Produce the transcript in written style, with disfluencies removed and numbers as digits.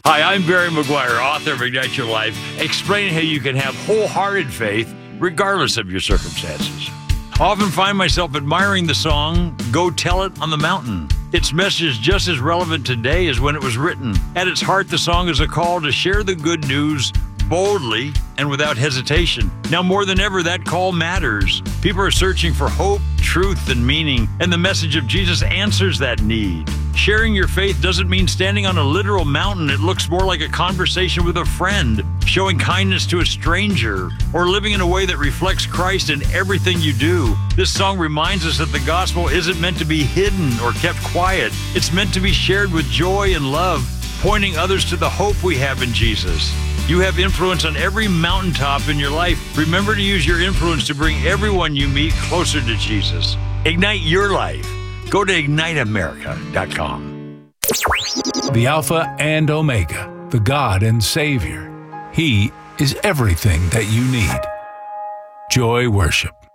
Hi, I'm Barry McGuire, author of Ignite Your Life, explaining how you can have wholehearted faith regardless of your circumstances. I often find myself admiring the song, Go Tell It on the Mountain. Its message is just as relevant today as when it was written. At its heart, the song is a call to share the good news boldly and without hesitation. Now more than ever, that call matters. People are searching for hope, truth, and meaning, and the message of Jesus answers that need. Sharing your faith doesn't mean standing on a literal mountain. It looks more like a conversation with a friend, showing kindness to a stranger, or living in a way that reflects Christ in everything you do. This song reminds us that the gospel isn't meant to be hidden or kept quiet. It's meant to be shared with joy and love, pointing others to the hope we have in Jesus. You have influence on every mountaintop in your life. Remember to use your influence to bring everyone you meet closer to Jesus. Ignite your life. Go to IgniteAmerica.com. The Alpha and Omega, the God and Savior. He is everything that you need. Joy Worship.